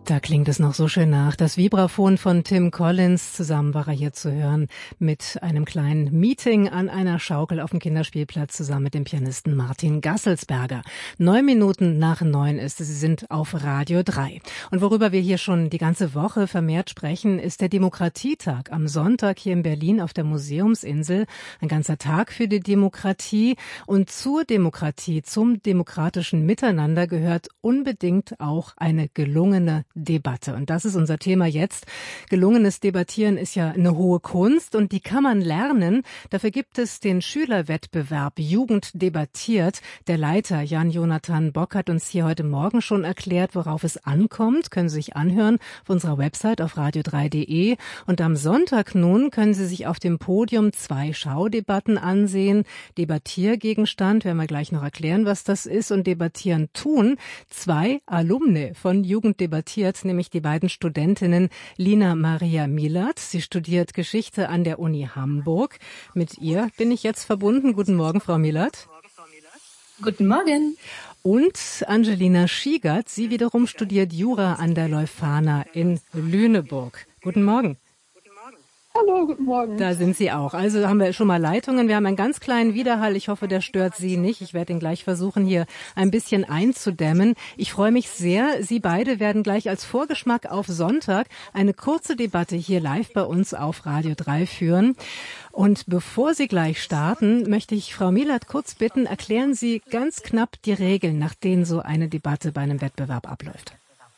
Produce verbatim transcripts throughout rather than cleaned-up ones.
Da klingt es noch so schön nach. Das Vibraphon von Tim Collins. Zusammen war er hier zu hören mit einem kleinen Meeting an einer Schaukel auf dem Kinderspielplatz zusammen mit dem Pianisten Martin Gasselsberger. Neun Minuten nach neun ist es. Sie sind auf Radio drei. Und worüber wir hier schon die ganze Woche vermehrt sprechen, ist der Demokratietag am Sonntag hier in Berlin auf der Museumsinsel. Ein ganzer Tag für die Demokratie. Und zur Demokratie, zum demokratischen Miteinander gehört unbedingt auch eine gelungene Debatte. Und das ist unser Thema jetzt. Gelungenes Debattieren ist ja eine hohe Kunst und die kann man lernen. Dafür gibt es den Schülerwettbewerb Jugend debattiert. Der Leiter Jan-Jonathan Bock hat uns hier heute Morgen schon erklärt, worauf es ankommt. Können Sie sich anhören auf unserer Website auf radio drei punkt de. Und am Sonntag nun können Sie sich auf dem Podium zwei Schaudebatten ansehen. Debattiergegenstand, werden wir gleich noch erklären, was das ist. Und debattieren tun zwei Alumne von Jugend debattiert, nämlich die beiden Studentinnen Lina Maria Milat. Sie studiert Geschichte an der Uni Hamburg. Mit ihr bin ich jetzt verbunden. Guten Morgen, Frau Milat. Guten Morgen. Und Angelina Schiegert. Sie wiederum studiert Jura an der Leuphana in Lüneburg. Guten Morgen. Hallo, guten Morgen. Da sind Sie auch. Also haben wir schon mal Leitungen. Wir haben einen ganz kleinen Widerhall. Ich hoffe, der stört Sie nicht. Ich werde ihn gleich versuchen, hier ein bisschen einzudämmen. Ich freue mich sehr. Sie beide werden gleich als Vorgeschmack auf Sonntag eine kurze Debatte hier live bei uns auf Radio drei führen. Und bevor Sie gleich starten, möchte ich Frau Milat kurz bitten, erklären Sie ganz knapp die Regeln, nach denen so eine Debatte bei einem Wettbewerb abläuft.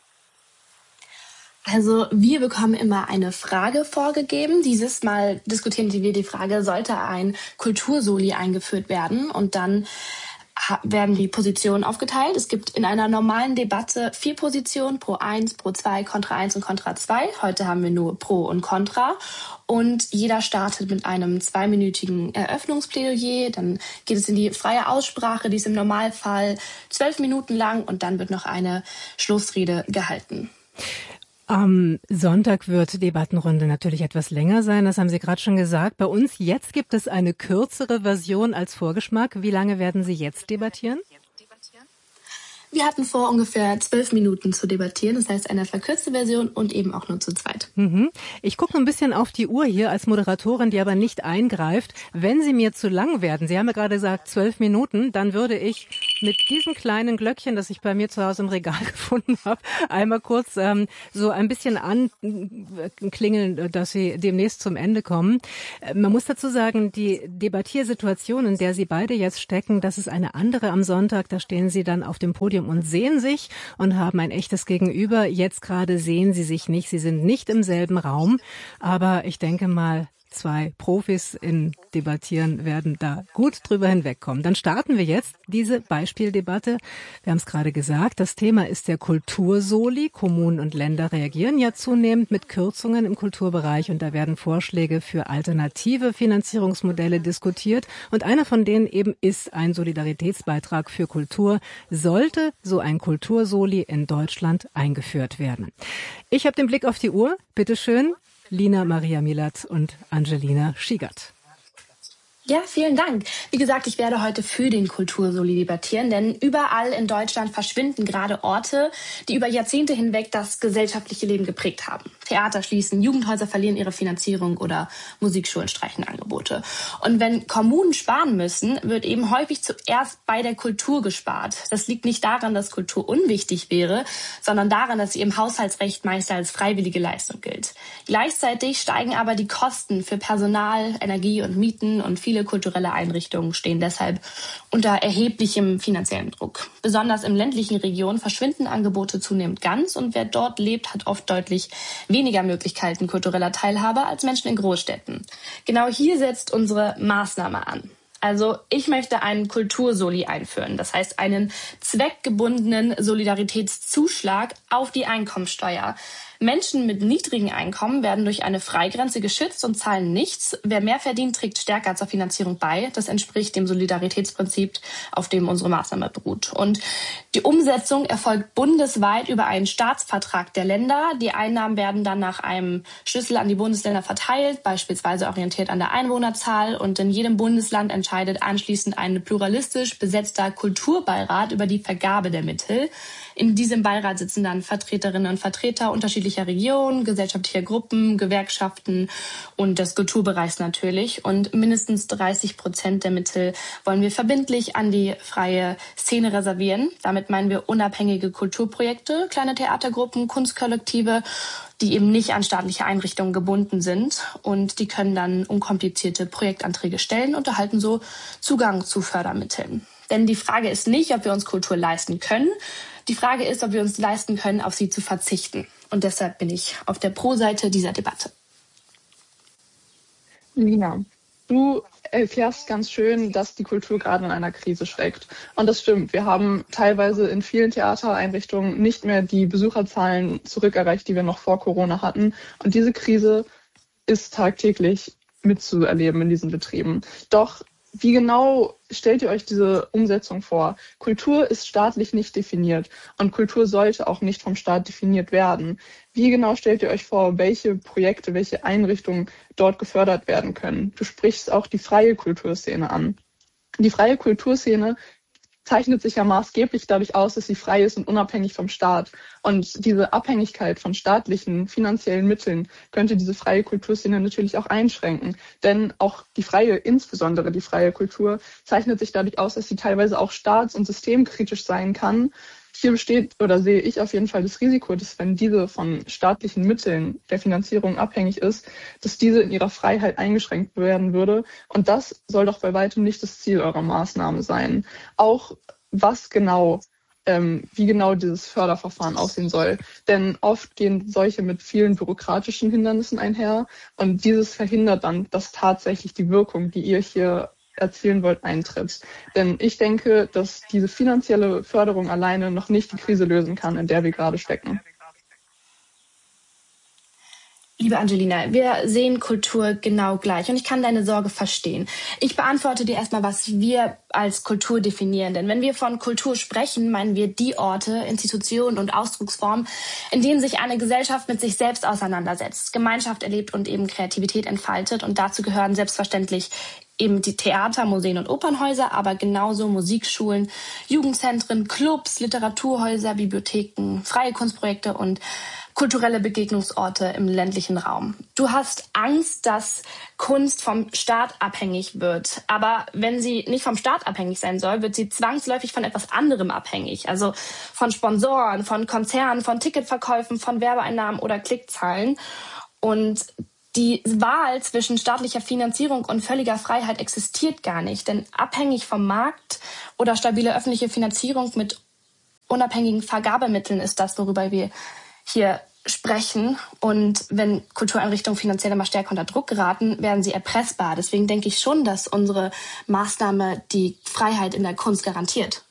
Also wir bekommen immer eine Frage vorgegeben. Dieses Mal diskutieren wir die Frage, sollte ein Kultursoli eingeführt werden? Und dann werden die Positionen aufgeteilt. Es gibt in einer normalen Debatte vier Positionen, Pro eins, Pro zwei, Kontra eins und Kontra zwei. Heute haben wir nur Pro und Kontra. Und jeder startet mit einem zweiminütigen Eröffnungsplädoyer. Dann geht es in die freie Aussprache, die ist im Normalfall zwölf Minuten lang. Und dann wird noch eine Schlussrede gehalten. Am Sonntag wird die Debattenrunde natürlich etwas länger sein, das haben Sie gerade schon gesagt. Bei uns jetzt gibt es eine kürzere Version als Vorgeschmack. Wie lange werden Sie jetzt debattieren? Wir hatten vor, ungefähr zwölf Minuten zu debattieren. Das heißt, eine verkürzte Version und eben auch nur zu zweit. Mhm. Ich gucke ein bisschen auf die Uhr hier als Moderatorin, die aber nicht eingreift. Wenn Sie mir zu lang werden, Sie haben ja gerade gesagt zwölf Minuten, dann würde ich mit diesem kleinen Glöckchen, das ich bei mir zu Hause im Regal gefunden habe, einmal kurz ähm, so ein bisschen anklingeln, dass Sie demnächst zum Ende kommen. Man muss dazu sagen, die Debattiersituation, in der Sie beide jetzt stecken, das ist eine andere am Sonntag. Da stehen Sie dann auf dem Podium und sehen sich und haben ein echtes Gegenüber. Jetzt gerade sehen Sie sich nicht. Sie sind nicht im selben Raum. Aber ich denke mal, zwei Profis in Debattieren werden da gut drüber hinwegkommen. Dann starten wir jetzt diese Beispieldebatte. Wir haben es gerade gesagt, das Thema ist der Kultursoli. Kommunen und Länder reagieren ja zunehmend mit Kürzungen im Kulturbereich und da werden Vorschläge für alternative Finanzierungsmodelle diskutiert. Und einer von denen eben ist ein Solidaritätsbeitrag für Kultur. Sollte so ein Kultursoli in Deutschland eingeführt werden? Ich habe den Blick auf die Uhr. Bitteschön. Lina Maria Milat und Angelina Schiegert. Ja, vielen Dank. Wie gesagt, ich werde heute für den Kultursoli debattieren, denn überall in Deutschland verschwinden gerade Orte, die über Jahrzehnte hinweg das gesellschaftliche Leben geprägt haben. Theater schließen, Jugendhäuser verlieren ihre Finanzierung oder Musikschulen streichen Angebote. Und wenn Kommunen sparen müssen, wird eben häufig zuerst bei der Kultur gespart. Das liegt nicht daran, dass Kultur unwichtig wäre, sondern daran, dass sie im Haushaltsrecht meist als freiwillige Leistung gilt. Gleichzeitig steigen aber die Kosten für Personal, Energie und Mieten und viele kulturelle Einrichtungen stehen deshalb unter erheblichem finanziellen Druck. Besonders in ländlichen Regionen verschwinden Angebote zunehmend ganz und wer dort lebt, hat oft deutlich weniger Möglichkeiten kultureller Teilhabe als Menschen in Großstädten. Genau hier setzt unsere Maßnahme an. Also ich möchte einen Kultursoli einführen, das heißt einen zweckgebundenen Solidaritätszuschlag auf die Einkommensteuer. Menschen mit niedrigen Einkommen werden durch eine Freigrenze geschützt und zahlen nichts. Wer mehr verdient, trägt stärker zur Finanzierung bei. Das entspricht dem Solidaritätsprinzip, auf dem unsere Maßnahme beruht. Und die Umsetzung erfolgt bundesweit über einen Staatsvertrag der Länder. Die Einnahmen werden dann nach einem Schlüssel an die Bundesländer verteilt, beispielsweise orientiert an der Einwohnerzahl. Und in jedem Bundesland entscheidet anschließend ein pluralistisch besetzter Kulturbeirat über die Vergabe der Mittel. In diesem Beirat sitzen dann Vertreterinnen und Vertreter unterschiedlicher Regionen, gesellschaftlicher Gruppen, Gewerkschaften und des Kulturbereichs natürlich. Und mindestens dreißig Prozent der Mittel wollen wir verbindlich an die freie Szene reservieren. Damit meinen wir unabhängige Kulturprojekte, kleine Theatergruppen, Kunstkollektive, die eben nicht an staatliche Einrichtungen gebunden sind. Und die können dann unkomplizierte Projektanträge stellen und erhalten so Zugang zu Fördermitteln. Denn die Frage ist nicht, ob wir uns Kultur leisten können. Die Frage ist, ob wir uns leisten können, auf sie zu verzichten. Und deshalb bin ich auf der Pro-Seite dieser Debatte. Lina, du erklärst ganz schön, dass die Kultur gerade in einer Krise steckt. Und das stimmt. Wir haben teilweise in vielen Theatereinrichtungen nicht mehr die Besucherzahlen zurückerreicht, die wir noch vor Corona hatten. Und diese Krise ist tagtäglich mitzuerleben in diesen Betrieben. Doch wie genau stellt ihr euch diese Umsetzung vor? Kultur ist staatlich nicht definiert und Kultur sollte auch nicht vom Staat definiert werden. Wie genau stellt ihr euch vor, welche Projekte, welche Einrichtungen dort gefördert werden können? Du sprichst auch die freie Kulturszene an. Die freie Kulturszene zeichnet sich ja maßgeblich dadurch aus, dass sie frei ist und unabhängig vom Staat. Und diese Abhängigkeit von staatlichen finanziellen Mitteln könnte diese freie Kulturszene natürlich auch einschränken. Denn auch die freie, insbesondere die freie Kultur, zeichnet sich dadurch aus, dass sie teilweise auch staats- und systemkritisch sein kann. Hier besteht oder sehe ich auf jeden Fall das Risiko, dass wenn diese von staatlichen Mitteln der Finanzierung abhängig ist, dass diese in ihrer Freiheit eingeschränkt werden würde. Und das soll doch bei weitem nicht das Ziel eurer Maßnahme sein. Auch was genau, ähm, wie genau dieses Förderverfahren aussehen soll. Denn oft gehen solche mit vielen bürokratischen Hindernissen einher. Und dieses verhindert dann, dass tatsächlich die Wirkung, die ihr hier erzielen wollt, eintritt. Denn ich denke, dass diese finanzielle Förderung alleine noch nicht die Krise lösen kann, in der wir gerade stecken. Liebe Angelina, wir sehen Kultur genau gleich und ich kann deine Sorge verstehen. Ich beantworte dir erstmal, was wir als Kultur definieren. Denn wenn wir von Kultur sprechen, meinen wir die Orte, Institutionen und Ausdrucksformen, in denen sich eine Gesellschaft mit sich selbst auseinandersetzt, Gemeinschaft erlebt und eben Kreativität entfaltet. Und dazu gehören selbstverständlich eben die Theater, Museen und Opernhäuser, aber genauso Musikschulen, Jugendzentren, Clubs, Literaturhäuser, Bibliotheken, freie Kunstprojekte und kulturelle Begegnungsorte im ländlichen Raum. Du hast Angst, dass Kunst vom Staat abhängig wird. Aber wenn sie nicht vom Staat abhängig sein soll, wird sie zwangsläufig von etwas anderem abhängig. Also von Sponsoren, von Konzernen, von Ticketverkäufen, von Werbeeinnahmen oder Klickzahlen. Und die Wahl zwischen staatlicher Finanzierung und völliger Freiheit existiert gar nicht. Denn abhängig vom Markt oder stabile öffentliche Finanzierung mit unabhängigen Vergabemitteln ist das, worüber wir hier sprechen. Und wenn Kultureinrichtungen finanziell immer stärker unter Druck geraten, werden sie erpressbar. Deswegen denke ich schon, dass unsere Maßnahme die Freiheit in der Kunst garantiert.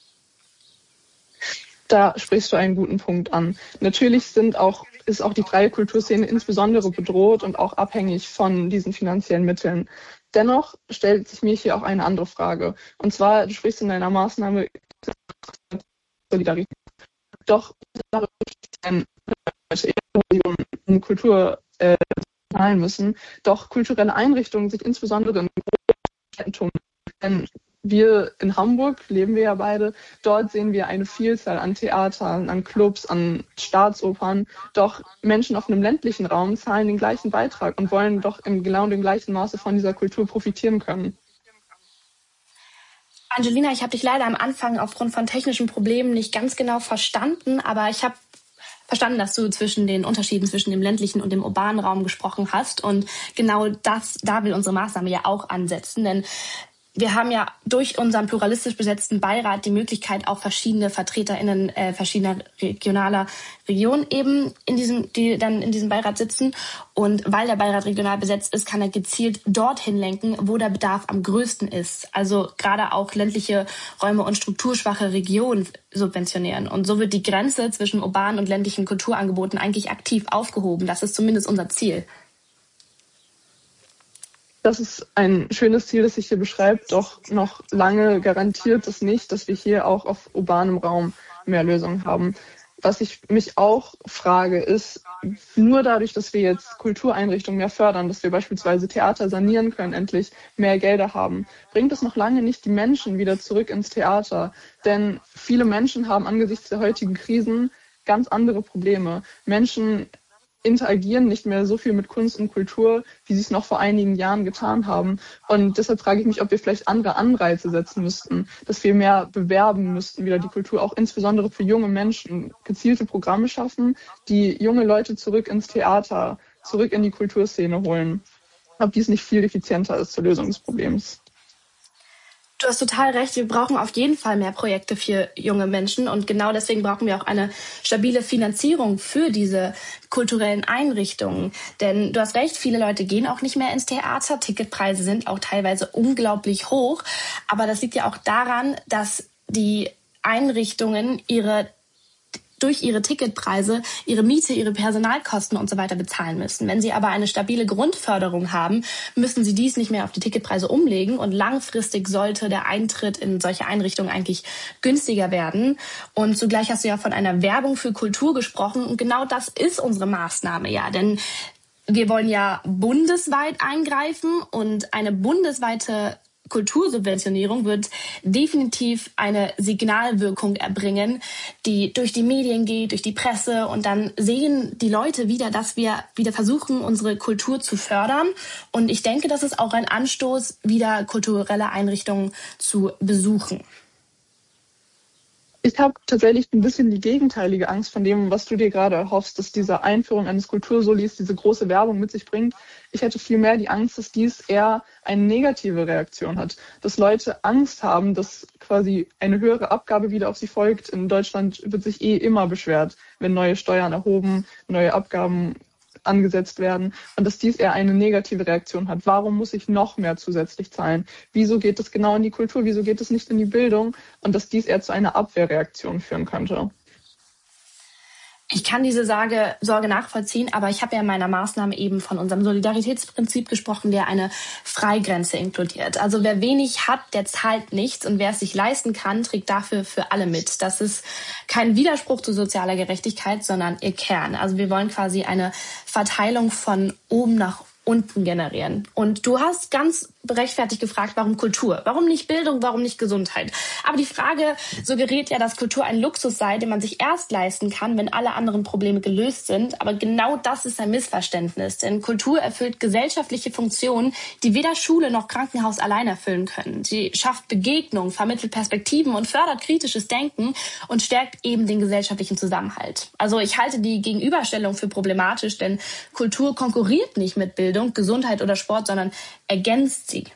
Da sprichst du einen guten Punkt an. Natürlich sind auch, ist auch die freie Kulturszene insbesondere bedroht und auch abhängig von diesen finanziellen Mitteln. Dennoch stellt sich mir hier auch eine andere Frage. Und zwar, du sprichst in deiner Maßnahme Solidarität. Doch in Kultur äh, zahlen müssen, doch kulturelle Einrichtungen sich insbesondere in Städten tun. Denn wir in Hamburg leben wir ja beide, dort sehen wir eine Vielzahl an Theatern, an Clubs, an Staatsopern. Doch Menschen auf einem ländlichen Raum zahlen den gleichen Beitrag und wollen doch in genau dem gleichen Maße von dieser Kultur profitieren können. Angelina, ich habe dich leider am Anfang aufgrund von technischen Problemen nicht ganz genau verstanden, aber ich habe verstanden, dass du zwischen den Unterschieden zwischen dem ländlichen und dem urbanen Raum gesprochen hast. Und genau das, da will unsere Maßnahme ja auch ansetzen. Denn wir haben ja durch unseren pluralistisch besetzten Beirat die Möglichkeit, auch verschiedene VertreterInnen äh, verschiedener regionaler Regionen eben in diesem, die dann in diesem Beirat sitzen. Und weil der Beirat regional besetzt ist, kann er gezielt dorthin lenken, wo der Bedarf am größten ist. Also gerade auch ländliche Räume und strukturschwache Regionen subventionieren. Und so wird die Grenze zwischen urbanen und ländlichen Kulturangeboten eigentlich aktiv aufgehoben. Das ist zumindest unser Ziel. Das ist ein schönes Ziel, das sich hier beschreibt, doch noch lange garantiert es nicht, dass wir hier auch auf urbanem Raum mehr Lösungen haben. Was ich mich auch frage, ist, nur dadurch, dass wir jetzt Kultureinrichtungen mehr fördern, dass wir beispielsweise Theater sanieren können, endlich mehr Gelder haben, bringt es noch lange nicht die Menschen wieder zurück ins Theater. Denn viele Menschen haben angesichts der heutigen Krisen ganz andere Probleme. Menschen interagieren nicht mehr so viel mit Kunst und Kultur, wie sie es noch vor einigen Jahren getan haben. Und deshalb frage ich mich, ob wir vielleicht andere Anreize setzen müssten, dass wir mehr bewerben müssten, wieder die Kultur, auch insbesondere für junge Menschen, gezielte Programme schaffen, die junge Leute zurück ins Theater, zurück in die Kulturszene holen. Ob dies nicht viel effizienter ist zur Lösung des Problems. Du hast total recht, wir brauchen auf jeden Fall mehr Projekte für junge Menschen und genau deswegen brauchen wir auch eine stabile Finanzierung für diese kulturellen Einrichtungen. Denn du hast recht, viele Leute gehen auch nicht mehr ins Theater, Ticketpreise sind auch teilweise unglaublich hoch, aber das liegt ja auch daran, dass die Einrichtungen ihre durch ihre Ticketpreise, ihre Miete, ihre Personalkosten und so weiter bezahlen müssen. Wenn sie aber eine stabile Grundförderung haben, müssen sie dies nicht mehr auf die Ticketpreise umlegen und langfristig sollte der Eintritt in solche Einrichtungen eigentlich günstiger werden. Und zugleich hast du ja von einer Werbung für Kultur gesprochen und genau das ist unsere Maßnahme, ja, denn wir wollen ja bundesweit eingreifen und eine bundesweite Kultursubventionierung wird definitiv eine Signalwirkung erbringen, die durch die Medien geht, durch die Presse und dann sehen die Leute wieder, dass wir wieder versuchen, unsere Kultur zu fördern. Und ich denke, das ist auch ein Anstoß, wieder kulturelle Einrichtungen zu besuchen. Ich habe tatsächlich ein bisschen die gegenteilige Angst von dem, was du dir gerade erhoffst, dass diese Einführung eines Kultursolis diese große Werbung mit sich bringt. Ich hätte vielmehr die Angst, dass dies eher eine negative Reaktion hat. Dass Leute Angst haben, dass quasi eine höhere Abgabe wieder auf sie folgt. In Deutschland wird sich eh immer beschwert, wenn neue Steuern erhoben, neue Abgaben angesetzt werden und dass dies eher eine negative Reaktion hat. Warum muss ich noch mehr zusätzlich zahlen? Wieso geht es genau in die Kultur? Wieso geht es nicht in die Bildung? Und dass dies eher zu einer Abwehrreaktion führen könnte. Ich kann diese Sorge, Sorge nachvollziehen, aber ich habe ja in meiner Maßnahme eben von unserem Solidaritätsprinzip gesprochen, der eine Freigrenze inkludiert. Also wer wenig hat, der zahlt nichts und wer es sich leisten kann, trägt dafür für alle mit. Das ist kein Widerspruch zu sozialer Gerechtigkeit, sondern ihr Kern. Also wir wollen quasi eine Verteilung von oben nach unten generieren. Und du hast ganz berechtfertigt gefragt, warum Kultur? Warum nicht Bildung? Warum nicht Gesundheit? Aber die Frage suggeriert ja, dass Kultur ein Luxus sei, den man sich erst leisten kann, wenn alle anderen Probleme gelöst sind. Aber genau das ist ein Missverständnis. Denn Kultur erfüllt gesellschaftliche Funktionen, die weder Schule noch Krankenhaus allein erfüllen können. Sie schafft Begegnung, vermittelt Perspektiven und fördert kritisches Denken und stärkt eben den gesellschaftlichen Zusammenhalt. Also ich halte die Gegenüberstellung für problematisch, denn Kultur konkurriert nicht mit Bildung, Gesundheit oder Sport, sondern ergänzt sie.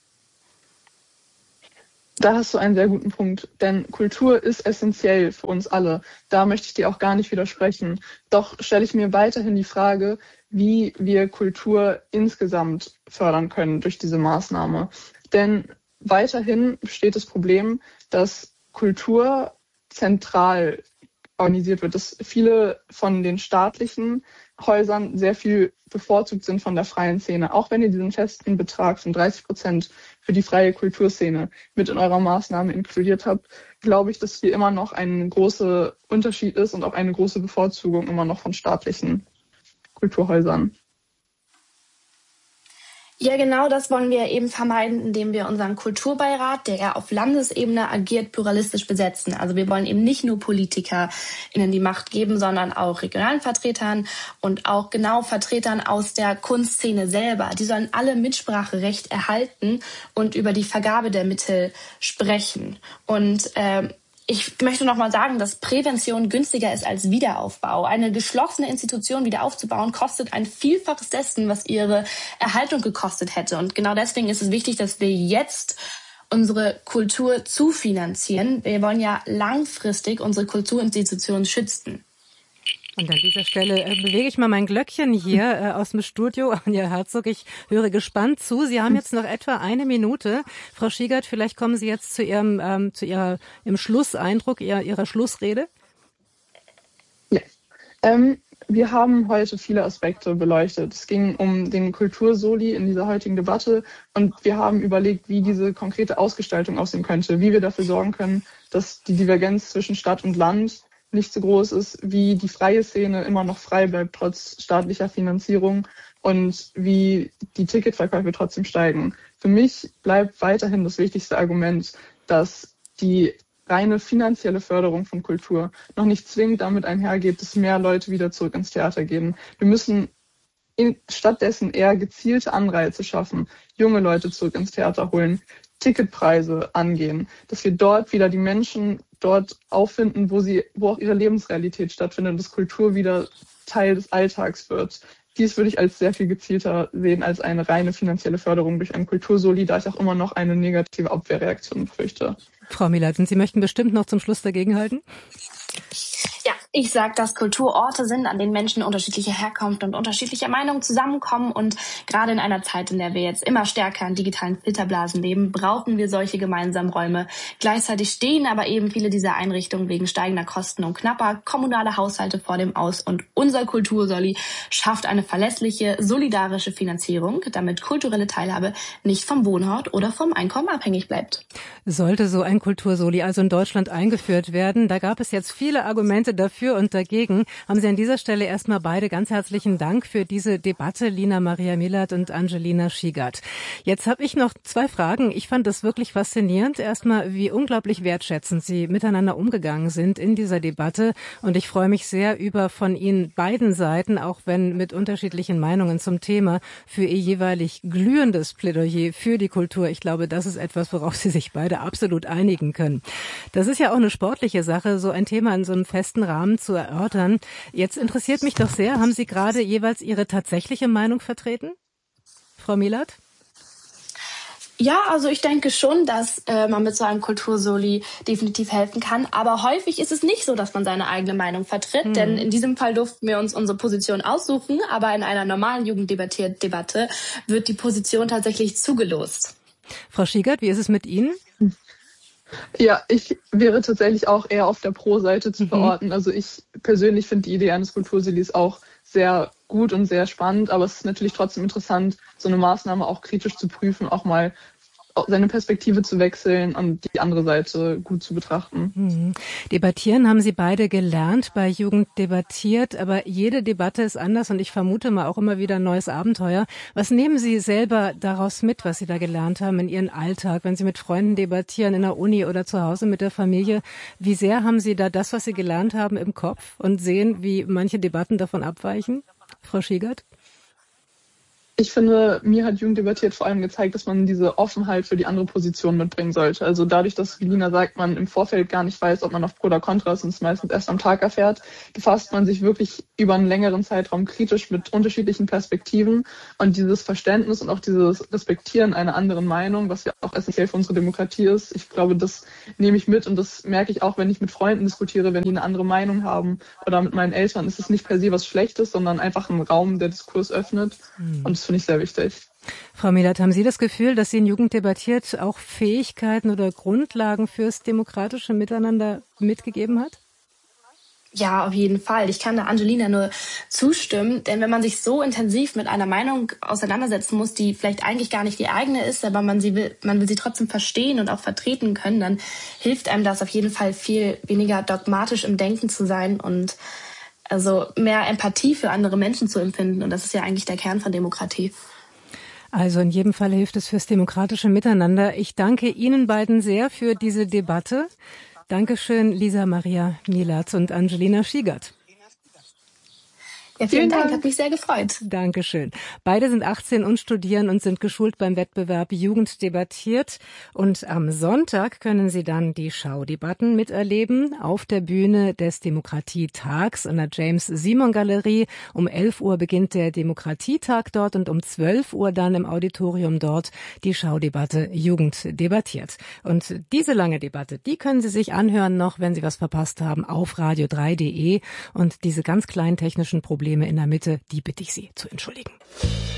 Da hast du einen sehr guten Punkt, denn Kultur ist essentiell für uns alle. Da möchte ich dir auch gar nicht widersprechen. Doch stelle ich mir weiterhin die Frage, wie wir Kultur insgesamt fördern können durch diese Maßnahme. Denn weiterhin besteht das Problem, dass Kultur zentral organisiert wird, dass viele von den staatlichen Häusern sehr viel bevorzugt sind von der freien Szene. Auch wenn ihr diesen festen Betrag von dreißig Prozent für die freie Kulturszene mit in eurer Maßnahme inkludiert habt, glaube ich, dass hier immer noch ein großer Unterschied ist und auch eine große Bevorzugung immer noch von staatlichen Kulturhäusern. Ja, genau das wollen wir eben vermeiden, indem wir unseren Kulturbeirat, der ja auf Landesebene agiert, pluralistisch besetzen. Also wir wollen eben nicht nur PolitikerInnen die Macht geben, sondern auch regionalen Vertretern und auch genau Vertretern aus der Kunstszene selber. Die sollen alle Mitspracherecht erhalten und über die Vergabe der Mittel sprechen. Und äh, Ich möchte noch mal sagen, dass Prävention günstiger ist als Wiederaufbau. Eine geschlossene Institution wieder aufzubauen, kostet ein Vielfaches dessen, was ihre Erhaltung gekostet hätte. Und genau deswegen ist es wichtig, dass wir jetzt unsere Kultur zufinanzieren. Wir wollen ja langfristig unsere Kulturinstitutionen schützen. Und an dieser Stelle äh, bewege ich mal mein Glöckchen hier äh, aus dem Studio. Anja Herzog, ich höre gespannt zu. Sie haben jetzt noch etwa eine Minute. Frau Schiegert, vielleicht kommen Sie jetzt zu Ihrem, ähm, zu Ihrer, Ihrem Schlusseindruck, Ihrer, Ihrer Schlussrede. Ja, ähm, wir haben heute viele Aspekte beleuchtet. Es ging um den Kultursoli in dieser heutigen Debatte und wir haben überlegt, wie diese konkrete Ausgestaltung aussehen könnte, wie wir dafür sorgen können, dass die Divergenz zwischen Stadt und Land nicht so groß ist, wie die freie Szene immer noch frei bleibt, trotz staatlicher Finanzierung und wie die Ticketverkäufe trotzdem steigen. Für mich bleibt weiterhin das wichtigste Argument, dass die reine finanzielle Förderung von Kultur noch nicht zwingend damit einhergeht, dass mehr Leute wieder zurück ins Theater gehen. Wir müssen in, stattdessen eher gezielte Anreize schaffen, junge Leute zurück ins Theater holen, Ticketpreise angehen, dass wir dort wieder die Menschen dort auffinden, wo sie, wo auch ihre Lebensrealität stattfindet und dass Kultur wieder Teil des Alltags wird. Dies würde ich als sehr viel gezielter sehen als eine reine finanzielle Förderung durch einen Kultursoli, da ich auch immer noch eine negative Abwehrreaktion befürchte. Frau Milat, und Sie möchten bestimmt noch zum Schluss dagegenhalten? Ja, ich sage, dass Kulturorte sind, an denen Menschen unterschiedlicher Herkunft und unterschiedlicher Meinung zusammenkommen. Und gerade in einer Zeit, in der wir jetzt immer stärker in digitalen Filterblasen leben, brauchen wir solche gemeinsamen Räume. Gleichzeitig stehen aber eben viele dieser Einrichtungen wegen steigender Kosten und knapper kommunale Haushalte vor dem Aus. Und unser Kultursoli schafft eine verlässliche, solidarische Finanzierung, damit kulturelle Teilhabe nicht vom Wohnort oder vom Einkommen abhängig bleibt. Sollte so ein Kultursoli also in Deutschland eingeführt werden, da gab es jetzt viele Argumente dafür und dagegen. Haben Sie an dieser Stelle erstmal beide ganz herzlichen Dank für diese Debatte, Lina Maria Milat und Angelina Schiegert. Jetzt habe ich noch zwei Fragen. Ich fand das wirklich faszinierend. Erstmal, wie unglaublich wertschätzend Sie miteinander umgegangen sind in dieser Debatte. Und ich freue mich sehr über von Ihnen beiden Seiten, auch wenn mit unterschiedlichen Meinungen zum Thema, für Ihr jeweilig glühendes Plädoyer für die Kultur. Ich glaube, das ist etwas, worauf Sie sich beide absolut einigen können. Das ist ja auch eine sportliche Sache, so ein Thema in so einem festen Rahmen zu erörtern. Jetzt interessiert mich doch sehr, haben Sie gerade jeweils Ihre tatsächliche Meinung vertreten? Frau Milat? Ja, also ich denke schon, dass äh, man mit so einem Kultursoli definitiv helfen kann. Aber häufig ist es nicht so, dass man seine eigene Meinung vertritt. Hm. Denn in diesem Fall durften wir uns unsere Position aussuchen. Aber in einer normalen Jugenddebatte wird die Position tatsächlich zugelost. Frau Schiegert, wie ist es mit Ihnen? Ja, ich wäre tatsächlich auch eher auf der Pro-Seite zu verorten. Mhm. Also ich persönlich finde die Idee eines Kultursolis auch sehr gut und sehr spannend, aber es ist natürlich trotzdem interessant, so eine Maßnahme auch kritisch zu prüfen, auch mal seine Perspektive zu wechseln und die andere Seite gut zu betrachten. Mhm. Debattieren haben Sie beide gelernt, bei Jugend debattiert, aber jede Debatte ist anders und ich vermute mal auch immer wieder ein neues Abenteuer. Was nehmen Sie selber daraus mit, was Sie da gelernt haben in Ihren Alltag, wenn Sie mit Freunden debattieren, in der Uni oder zu Hause mit der Familie? Wie sehr haben Sie da das, was Sie gelernt haben, im Kopf und sehen, wie manche Debatten davon abweichen? Frau Schiegert? Ich finde, mir hat Jugend debattiert vor allem gezeigt, dass man diese Offenheit für die andere Position mitbringen sollte. Also dadurch, dass, wie Lina sagt, man im Vorfeld gar nicht weiß, ob man auf Pro oder Contra ist und es meistens erst am Tag erfährt, befasst man sich wirklich über einen längeren Zeitraum kritisch mit unterschiedlichen Perspektiven. Und dieses Verständnis und auch dieses Respektieren einer anderen Meinung, was ja auch essentiell für unsere Demokratie ist, ich glaube, das nehme ich mit und das merke ich auch, wenn ich mit Freunden diskutiere, wenn die eine andere Meinung haben oder mit meinen Eltern. Ist es nicht per se was Schlechtes, sondern einfach ein Raum, der Diskurs öffnet. Mhm. Und das finde ich sehr wichtig. Frau Milat, haben Sie das Gefühl, dass Sie in Jugend debattiert auch Fähigkeiten oder Grundlagen fürs demokratische Miteinander mitgegeben hat? Ja, auf jeden Fall. Ich kann da Angelina nur zustimmen, denn wenn man sich so intensiv mit einer Meinung auseinandersetzen muss, die vielleicht eigentlich gar nicht die eigene ist, aber man sie will, man will sie trotzdem verstehen und auch vertreten können, dann hilft einem das auf jeden Fall viel weniger dogmatisch im Denken zu sein und also mehr Empathie für andere Menschen zu empfinden. Und das ist ja eigentlich der Kern von Demokratie. Also in jedem Fall hilft es fürs demokratische Miteinander. Ich danke Ihnen beiden sehr für diese Debatte. Dankeschön, Lisa Maria Milat und Angelina Schiegert. Ja, vielen, vielen Dank. Dank, hat mich sehr gefreut. Dankeschön. Beide sind achtzehn und studieren und sind geschult beim Wettbewerb Jugend debattiert. Und am Sonntag können Sie dann die Schaudebatten miterleben auf der Bühne des Demokratietags in der James-Simon-Galerie. Um elf Uhr beginnt der Demokratietag dort und um zwölf Uhr dann im Auditorium dort die Schaudebatte Jugend debattiert. Und diese lange Debatte, die können Sie sich anhören noch, wenn Sie was verpasst haben, auf radio drei punkt de. Und diese ganz kleinen technischen Probleme in der Mitte, die bitte ich Sie zu entschuldigen.